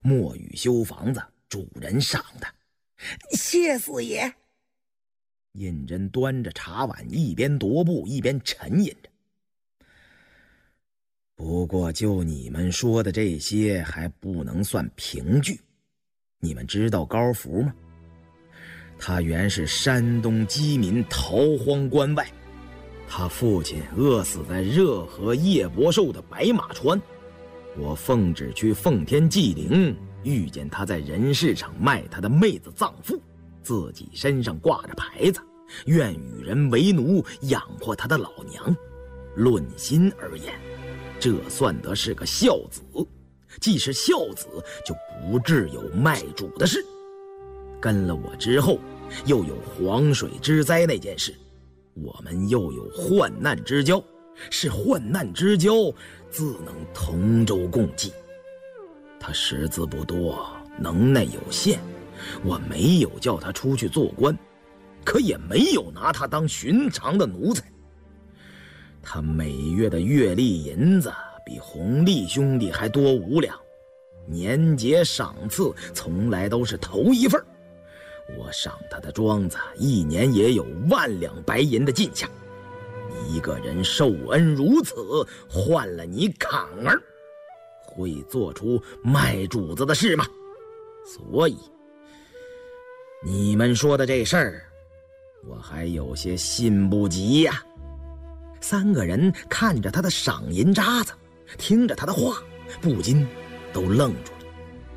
莫雨修房子，主人赏的。 谢四爷。 胤禛端着茶碗，一边踱步一边沉吟着。不过就你们说的这些还不能算凭据。你们知道高福吗？他原是山东饥民逃荒关外，他父亲饿死在热河夜伯寿的白马川。我奉旨去奉天祭灵，遇见他在人市场卖他的妹子葬父，自己身上挂着牌子，愿与人为奴，养活他的老娘。论心而言，这算得是个孝子。既是孝子，就不致有卖主的事。跟了我之后，又有黄水之灾那件事，我们又有患难之交，是患难之交，自能同舟共济。他识字不多，能耐有限，我没有叫他出去做官，可也没有拿他当寻常的奴才。他每月的月例银子比弘利兄弟还多5两，年节赏赐从来都是头一份。我赏他的庄子一年也有10000两白银的进项。一个人受恩如此，换了你坎儿，会做出卖主子的事吗？所以你们说的这事儿，我还有些信不及呀。3个人看着他的赏银渣子，听着他的话，不禁都愣住了。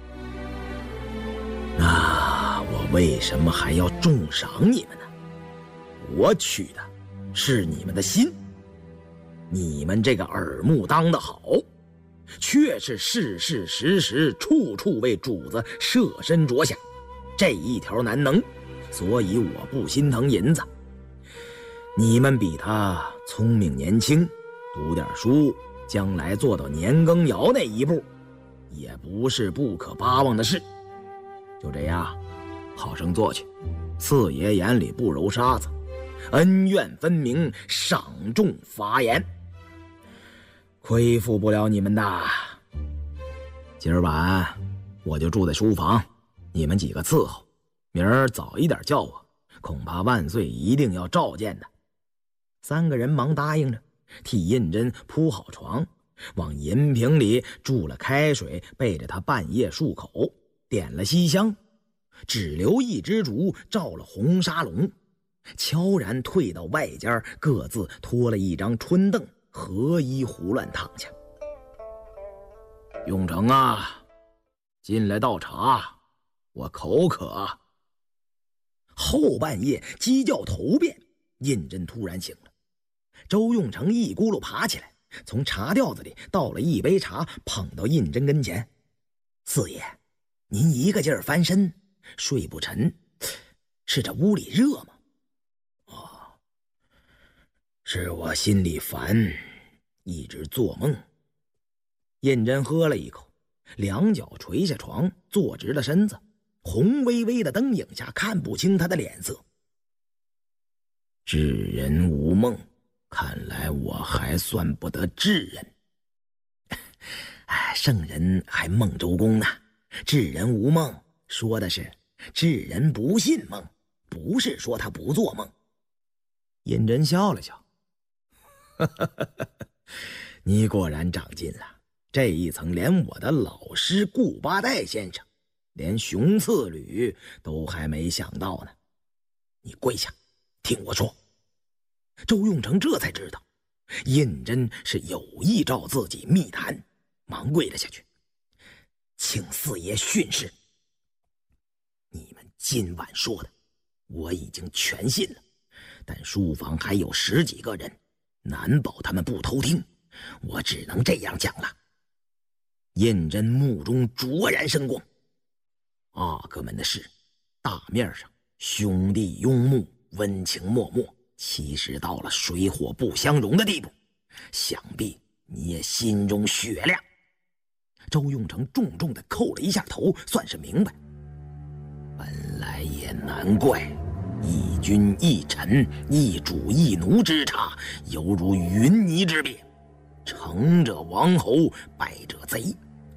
那我为什么还要重赏你们呢？我取的是你们的心。你们这个耳目当得好，却是事事时时处处为主子设身着想，这一条难能，所以我不心疼银子。你们比他聪明年轻，读点书，将来做到年羹尧那一步，也不是不可巴望的事。就这样，好生做去。四爷眼里不揉沙子，恩怨分明，赏重罚严，亏负不了你们的。今儿晚我就住在书房，你们几个伺候，明儿早一点叫我，恐怕万岁一定要召见的。3个人忙答应着，替胤禛铺好床，往银瓶里注了开水，备着他半夜漱口，点了西厢，只留一支烛，照了红纱笼，悄然退到外间，各自拖了一张春凳，合衣胡乱躺下。永成啊，进来倒茶，我口渴。后半夜鸡叫头遍，胤禛突然醒了。周用成一咕噜爬起来，从茶吊子里倒了一杯茶，捧到胤禛跟前。四爷，您一个劲儿翻身，睡不沉，是这屋里热吗？哦，是我心里烦，一直做梦。胤禛喝了一口，两脚垂下床，坐直了身子，红微微的灯影下看不清他的脸色。智人无梦，看来我还算不得智人。圣人还梦周公呢，智人无梦说的是智人不信梦，不是说他不做梦。胤禛笑了笑，你果然长进了，这一层连我的老师顾八代先生，连熊次履都还没想到呢。你跪下，听我说。周用成这才知道，胤禛是有意照自己密谈，忙跪了下去，请四爷训示。你们今晚说的，我已经全信了，但书房还有10几个人，难保他们不偷听，我只能这样讲了。胤禛目中灼然生光，阿哥们的事，大面上兄弟拥慕，温情脉脉，其实到了水火不相容的地步，想必你也心中雪亮。周用成重重地叩了一下头，算是明白。本来也难怪，一君一臣，一主一奴之差，犹如云泥之别。成者王侯，败者贼，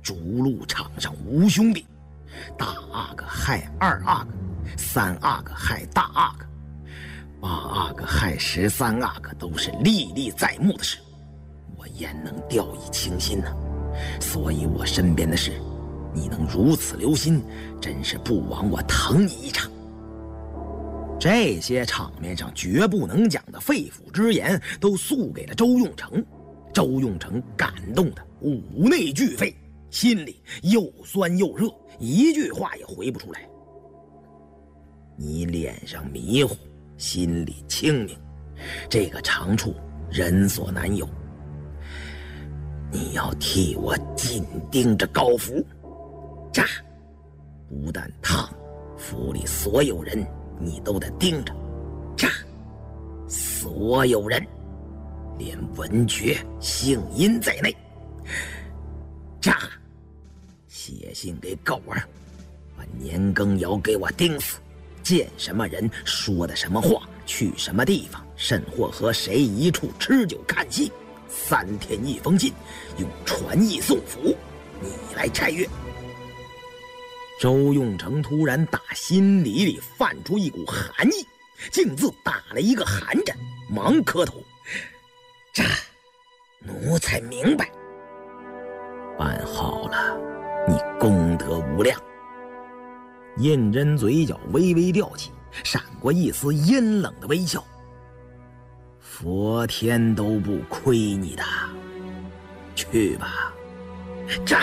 逐鹿场上无兄弟，大阿哥害二阿哥，三阿哥害大阿哥，八阿哥害13阿哥，都是历历在目的事，我焉能掉以轻心呢？所以我身边的事，你能如此留心，真是不枉我疼你一场。这些场面上绝不能讲的肺腑之言，都诉给了周用成。周用成感动的五内俱沸，心里又酸又热，一句话也回不出来。你脸上迷糊，心里清明，这个长处人所难有。你要替我紧盯着高福，炸！不但烫，府里所有人你都得盯着，炸！所有人，连文觉、姓殷在内，炸！写信给狗儿，把年羹尧给我盯死，见什么人说的什么话，去什么地方，甚或和谁一处吃酒看戏，3天1封信，用传译送府，你来拆阅。周用成突然打心里泛出一股寒意，径自打了一个寒战，忙磕头：这奴才明白。办好了，你功德无量。胤禛嘴角微微吊起，闪过一丝阴冷的微笑。佛天都不亏你的，去吧。炸！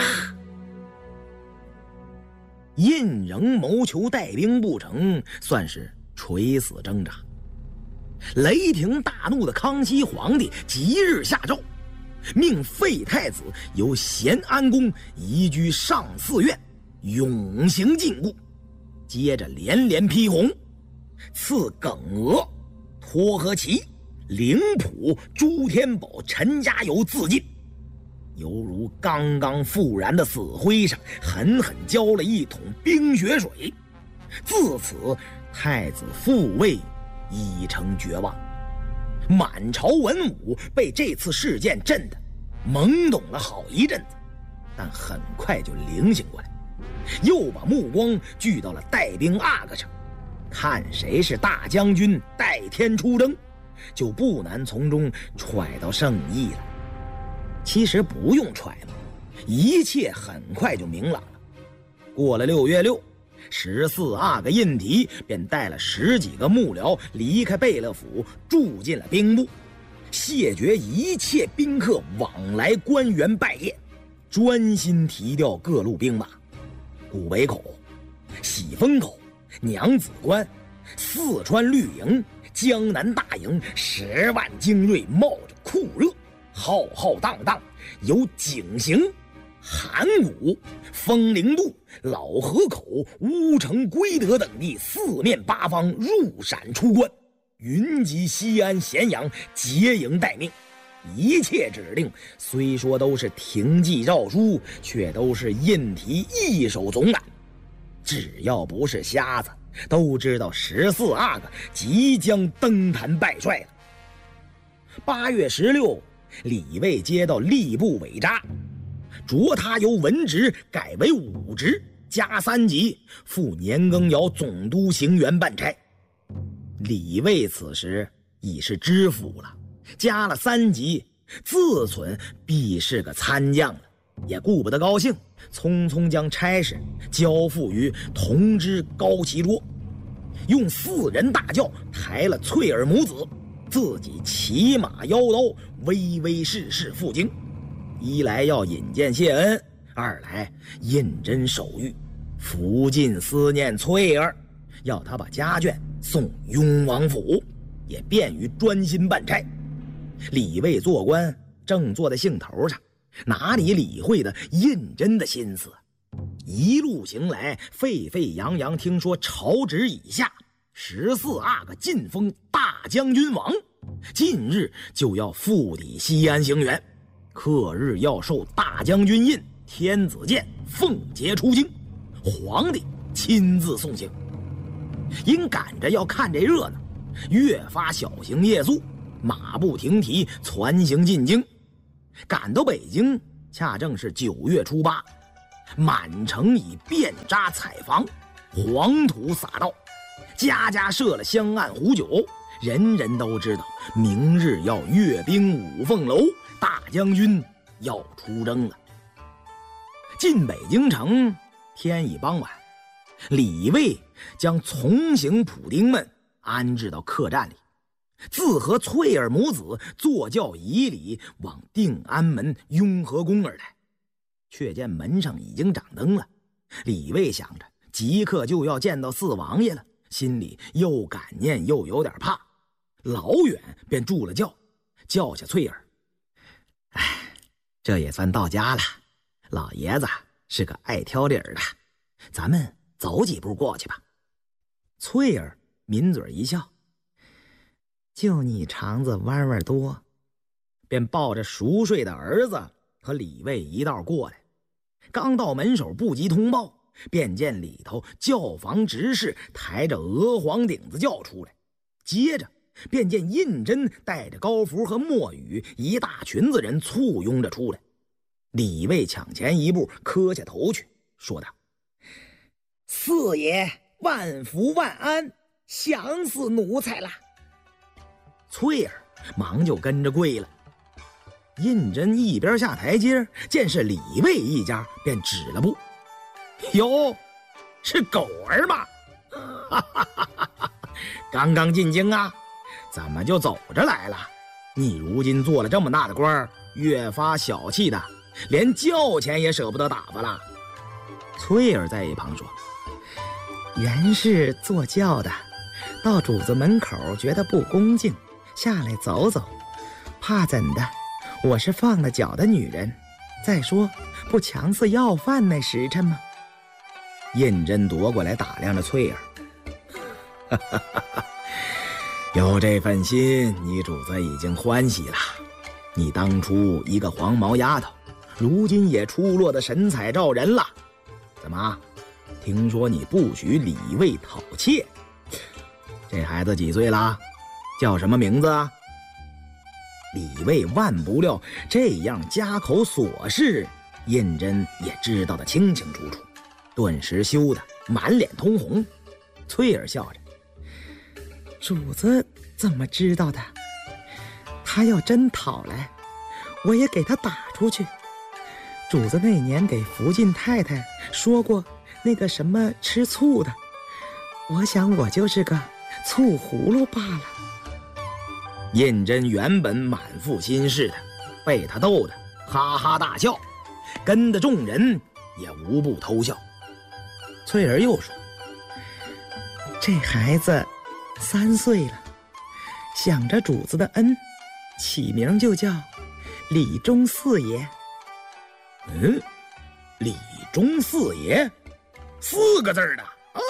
胤仍谋求带兵不成，算是垂死挣扎。雷霆大怒的康熙皇帝即日下诏，命废太子由咸安宫移居上寺院，永行禁锢。接着连连批红，赐耿娥、托和齐、灵甫、朱天宝、陈家友自尽，犹如刚刚复燃的死灰上狠狠浇了一桶冰雪水。自此太子复位已成绝望。满朝文武被这次事件震得懵懂了好一阵子，但很快就灵醒过来，又把目光聚到了带兵阿哥上，看谁是大将军带天出征，就不难从中揣到圣意了。其实不用揣摩，一切很快就明朗了。过了6月6， 14阿哥胤禔便带了10几个幕僚离开贝勒府，住进了兵部，谢绝一切宾客往来官员拜谒，专心提调各路兵马。古北口、喜峰口、娘子关、四川绿营、江南大营，10万精锐冒着酷热，浩浩荡荡，由井陉、函谷、风陵渡、老河口、乌城、归德等地4面8方入陕出关，云集西安、咸阳，结营待命。一切指令虽说都是廷记诏书，却都是胤禔一手总揽。只要不是瞎子，都知道14阿哥即将登坛拜帅了。8月16，李卫接到吏部委札，擢他由文职改为武职，加3级，赴年羹尧总督行辕办差。李卫此时已是知府了，加了3级，自忖必是个参将了，也顾不得高兴，匆匆将差事交付于同知高其卓，用4人大轿抬了翠儿母子，自己骑马腰刀，威威势势赴京。一来要引荐谢恩，二来胤禛手谕，福晋思念翠儿，要他把家眷送雍王府，也便于专心办差。李卫做官正坐在兴头上，哪里理会的胤禛的心思？一路行来，沸沸扬扬听说朝旨以下，14阿哥晋封大将军王，近日就要赴抵西安行辕，刻日要授大将军印、天子剑，奉节出京，皇帝亲自送行。因赶着要看这热闹，越发小行夜宿，马不停蹄传行进京。赶到北京，恰正是9月初8， 满城以遍扎彩房，黄土撒道，家家设了香案壶酒，人人都知道明日要阅兵五凤楼，大将军要出征了。进北京城，天已傍晚，李卫将从行普丁们安置到客栈里，自和翠儿母子坐轿仪礼往定安门雍和宫而来。却见门上已经掌灯了，李卫想着即刻就要见到四王爷了，心里又感念又有点怕，老远便住了轿，叫下翠儿：“哎，这也算到家了。老爷子是个爱挑理的，咱们走几步过去吧。”翠儿抿嘴一笑：“就你肠子弯弯多。”便抱着熟睡的儿子和李卫一道过来。刚到门首不及通报，便见里头轿房执事抬着鹅黄顶子轿出来，接着便见胤禛带着高福和墨雨一大群子人簇拥着出来。李卫抢前一步磕下头去，说道：“ 四爷万福万安，想死奴才了。” 翠儿忙就跟着跪了。胤禛一边下台阶，见是李卫一家，便止了步：“哟，是狗儿吗？刚刚进京啊，怎么就走着来了？你如今做了这么大的官，越发小气的，连轿钱也舍不得打发了。”翠儿在一旁说：“ 原是坐轿的，到主子门口觉得不恭敬，下来走走，怕怎的？我是放了脚的女人，再说不强似要饭那时辰吗？” 胤禛夺过来打量着翠儿：“有这份心，你主子已经欢喜了。你当初一个黄毛丫头，如今也出落得神采照人了。怎么，听说你不许李卫讨妾？这孩子几岁了？叫什么名字啊？”李卫万不料这样家口琐事，胤禛也知道得清清楚楚，顿时羞得满脸通红。翠儿笑着：“ 主子怎么知道的？他要真讨来，我也给他打出去。主子那年给福晋太太说过那个什么吃醋的，我想我就是个醋葫芦罢了。” 胤禛原本满腹心事的，被他逗得哈哈大笑，跟的众人也无不偷笑。翠儿又说：“ 这孩子3岁了，想着主子的恩，起名就叫李中四爷。” 李中四爷，4个字的，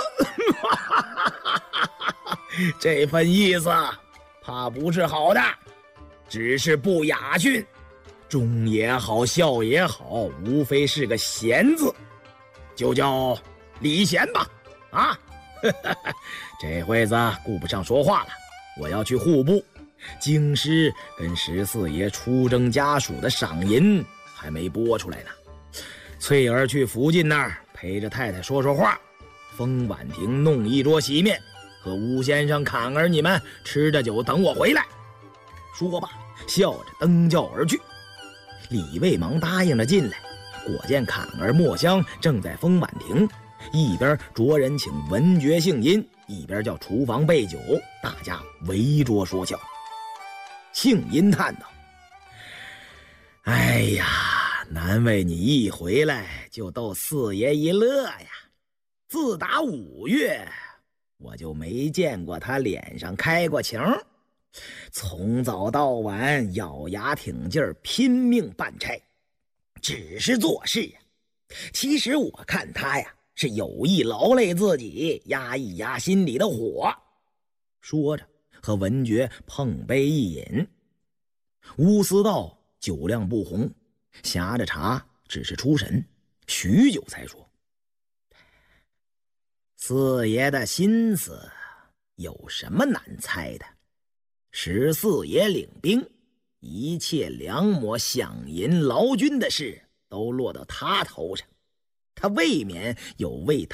这份意思怕不是好的，只是不雅驯。忠也好，孝也好，无非是个贤字，就叫李贤吧。啊，这会子顾不上说话了，我要去户部，京师跟14爷出征家属的赏银还没拨出来呢。翠儿去福晋那儿陪着太太说说话，封婉婷弄一桌席面，和吴先生、侃儿你们吃着酒等我回来。说罢，笑着登轿而去。李卫忙答应着进来，果见侃儿、墨香正在封婉婷，一边着人请文爵姓殷，一边叫厨房备酒，大家围桌说笑。姓殷叹道：“哎呀，难为你一回来就逗四爷一乐呀！自打5月，我就没见过他脸上开过情，从早到晚咬牙挺劲儿，拼命办差，只是做事呀。其实我看他呀，是有意劳累自己，压一压心里的火。”说着，和文爵碰杯一饮。乌思道酒量不红，呷着茶，只是出神，许久才说：“四爷的心思有什么难猜的？14爷领兵，一切粮秣饷银劳军的事都落到他头上。 他未免有为